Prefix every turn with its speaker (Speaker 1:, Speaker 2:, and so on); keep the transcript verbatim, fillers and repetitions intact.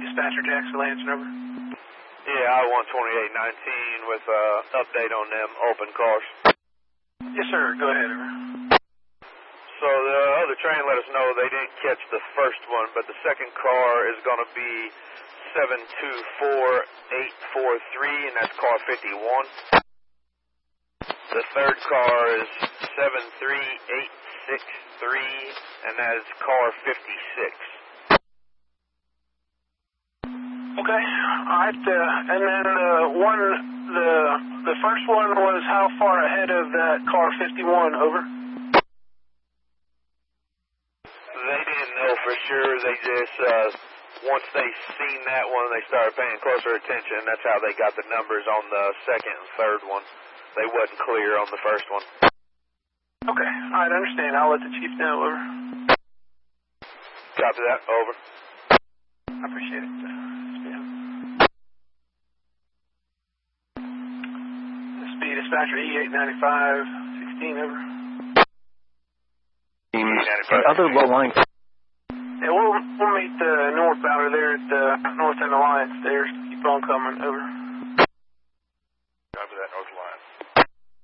Speaker 1: Dispatcher Jacksonville answering over.
Speaker 2: Yeah, I one twenty-eight nineteen with uh update on them open cars.
Speaker 1: Yes, sir. Go ahead, over.
Speaker 2: So the other train let us know they didn't catch the first one, but the second car is going to be seven two four eight four three, and that's car fifty-one. The third car is seven three eight six three, and that is car fifty-six.
Speaker 1: Okay. All right. Uh, and then uh, one, the the first one was how far ahead of that car fifty-one, over?
Speaker 2: They didn't know for sure. They just, uh, once they seen that one, they started paying closer attention. That's how they got the numbers on the second and third one. They wasn't clear on the first one.
Speaker 1: Okay. All right, I understand. I'll let the chief know, over.
Speaker 2: Copy that, over.
Speaker 1: I appreciate it. Speed dispatcher E eight ninety-five sixteen, over.
Speaker 3: And other low line.
Speaker 1: Yeah, we'll, we'll meet the northbounder there at the North End Alliance there. Keep on coming, over.